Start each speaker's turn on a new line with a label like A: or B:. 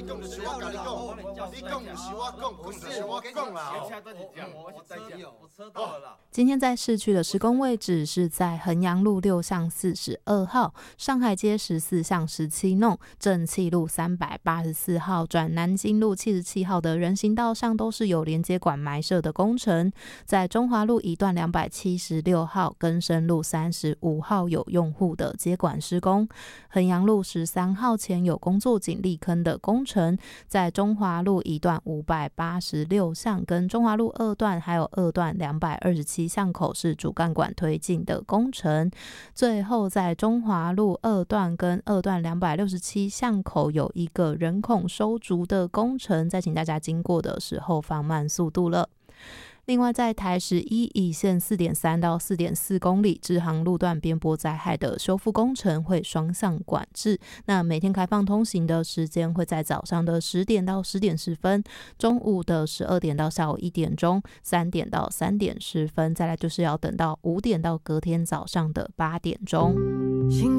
A: 你讲就是我甲你讲，你讲就是我讲，讲就是我讲啦。
B: 我车到了啦。
C: 今天在市区的施工位置是在衡阳路6巷42号、上海街14巷17弄、正气路384号转南京路77号的人行道上都是有连接管埋设的工程。在中华路一段276号、更生路35号有用户的接管施工。衡阳路13号前有工作井砾坑的工程。在中华路一段586巷跟中华路2段还有2段227巷口是主干管推进的工程。最后在中华路2段跟2段267巷口有一个人孔收竹的工程，再请大家经过的时候放慢速度了。另外在台11乙线 4.3 到 4.4 公里支航路段边坡灾害的修复工程会双向管制，那每天开放通行的时间会在早上的10点到10点10分，中午的12点到下午1点钟，3点到3点10分，再来就是要等到5点到隔天早上的8点钟。